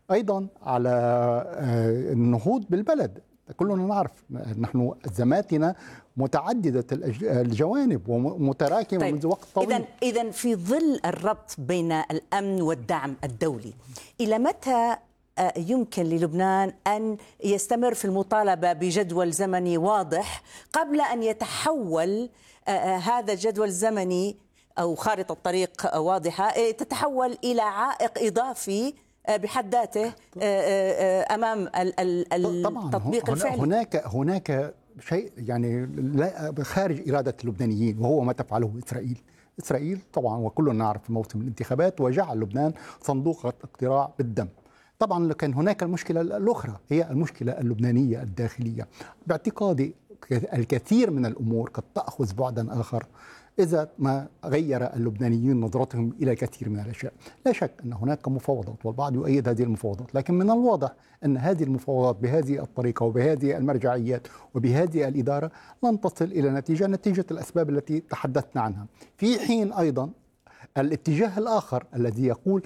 أيضا على النهوض بالبلد. كلنا نعرف نحن أزماتنا متعددة الجوانب ومتراكمة طيب. منذ وقت طويل. إذن في ظل الربط بين الأمن والدعم الدولي، إلى متى يمكن للبنان أن يستمر في المطالبة بجدول زمني واضح قبل أن يتحول هذا الجدول الزمني أو خارطة طريق واضحة تتحول إلى عائق إضافي بحد ذاته أمام التطبيق الفعلي؟ هناك شيء يعني خارج إرادة اللبنانيين، وهو ما تفعله إسرائيل طبعا، وكلنا نعرف في موسم الانتخابات وجعل لبنان صندوق اقتراع بالدم. طبعا لكن هناك المشكلة الأخرى هي المشكلة اللبنانية الداخلية. باعتقادي الكثير من الأمور قد تأخذ بعدا آخر إذا ما غير اللبنانيين نظرتهم إلى كثير من الأشياء. لا شك أن هناك مفاوضات والبعض يؤيد هذه المفاوضات، لكن من الواضح أن هذه المفاوضات بهذه الطريقة وبهذه المرجعيات وبهذه الإدارة لن تصل إلى نتيجة الأسباب التي تحدثنا عنها. في حين أيضا الاتجاه الآخر الذي يقول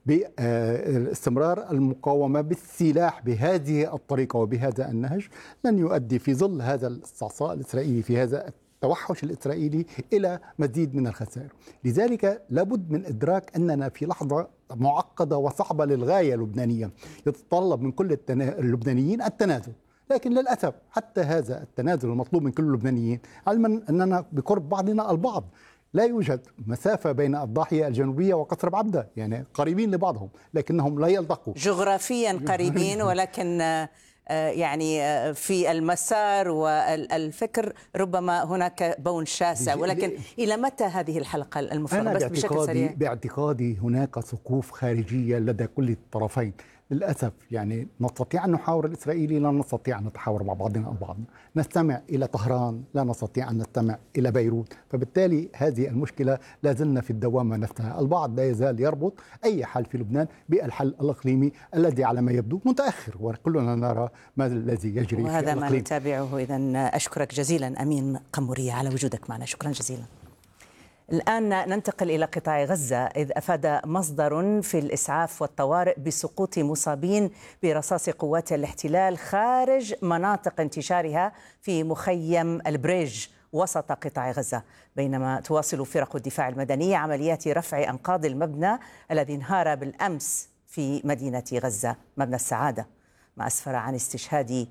باستمرار المقاومة بالسلاح بهذه الطريقة وبهذا النهج لن يؤدي في ظل هذا الاستعصاء الإسرائيلي، في هذا التوحش الإسرائيلي، إلى مزيد من الخسائر. لذلك لابد من إدراك أننا في لحظة معقدة وصعبة للغاية لبنانية، يتطلب من كل اللبنانيين التنازل. لكن للأسف حتى هذا التنازل المطلوب من كل اللبنانيين، علما أننا بقرب بعضنا البعض، لا يوجد مسافة بين الضاحية الجنوبية وقصر بعبدة، يعني قريبين لبعضهم لكنهم لا يلتقوا جغرافيا قريبين، ولكن يعني في المسار والفكر ربما هناك بون شاسع. ولكن إلى متى هذه الحلقة المفرغة؟ بس بشكل سريع. باعتقادي هناك سقوف خارجية لدى كل الطرفين. للأسف يعني نستطيع أن نحاور الإسرائيلي، لا نستطيع أن نتحاور مع بعضنا البعض. نستمع إلى طهران، لا نستطيع أن نستمع إلى بيروت. فبالتالي هذه المشكلة لا زلنا في الدوامة نفسها. البعض لا يزال يربط أي حل في لبنان بالحل الإقليمي الذي على ما يبدو متأخر، وكلنا نرى ما الذي يجري وهذا في ما نتابعه. إذن أشكرك جزيلا أمين قمورية على وجودك معنا، شكرا جزيلا. الآن ننتقل إلى قطاع غزة، إذ أفاد مصدر في الإسعاف والطوارئ بسقوط مصابين برصاص قوات الاحتلال خارج مناطق انتشارها في مخيم البريج وسط قطاع غزة، بينما تواصل فرق الدفاع المدني عمليات رفع أنقاض المبنى الذي انهار بالأمس في مدينة غزة، مبنى السعادة، ما أسفر عن استشهاد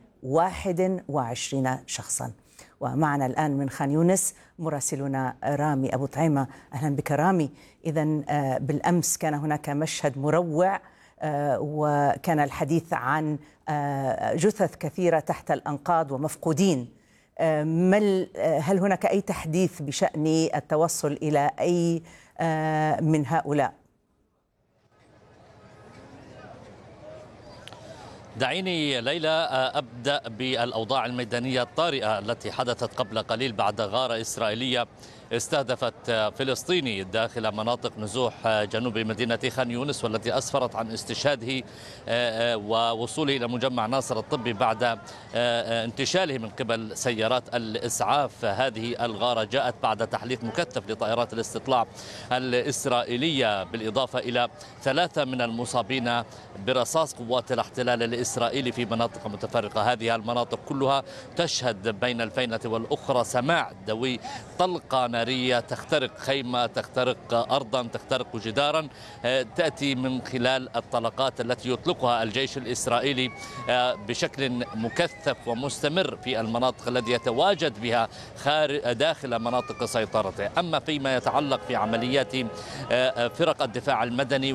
21 شخصاً. ومعنا الآن من خان يونس مراسلنا رامي أبو طعيمة. أهلا بك رامي. إذن بالأمس كان هناك مشهد مروع، وكان الحديث عن جثث كثيرة تحت الأنقاض ومفقودين. هل هناك أي تحديث بشأن التوصل إلى أي من هؤلاء؟ دعيني ليلى أبدأ بالأوضاع الميدانية الطارئة التي حدثت قبل قليل بعد غارة إسرائيلية استهدفت فلسطيني داخل مناطق نزوح جنوب مدينة خان يونس، والتي أسفرت عن استشهاده ووصوله إلى مجمع ناصر الطبي بعد انتشاله من قبل سيارات الإسعاف. هذه الغارة جاءت بعد تحليق مكثف لطائرات الاستطلاع الإسرائيلية، بالإضافة إلى 3 من المصابين برصاص قوات الاحتلال الإسرائيلي في مناطق متفرقة. هذه المناطق كلها تشهد بين الفينة والأخرى سماع دوي، طلقة نارية تخترق خيمة، تخترق أرضا، تخترق جدارا، تأتي من خلال الطلقات التي يطلقها الجيش الإسرائيلي بشكل مكثف ومستمر في المناطق التي يتواجد بها داخل مناطق سيطرته. أما فيما يتعلق في عمليات فرق الدفاع المدني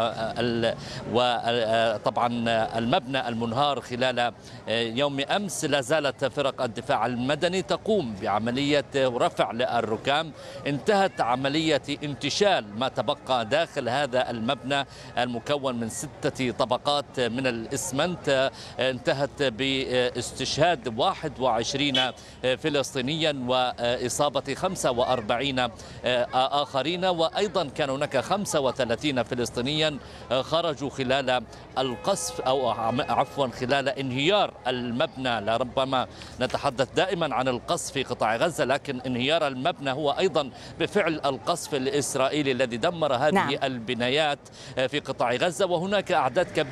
وطبعا المبنى المنهار خلال يوم أمس، لا زالت فرق الدفاع المدني تقوم بعملية رفع للركام. انتهت عملية انتشال ما تبقى داخل هذا المبنى المكون من 6 طبقات من الإسمنت، انتهت باستشهاد 21 فلسطينيا وإصابة 45 آخرين، وأيضا كان هناك 35 فلسطينيا خرجوا خلال القصف أو عفوا خلال انهيار المبنى. لربما نتحدث دائما عن القصف في قطاع غزة، لكن انهيار المبنى هو أيضا بفعل القصف الإسرائيلي الذي دمر هذه البنايات في قطاع غزة. وهناك أعداد كبيرة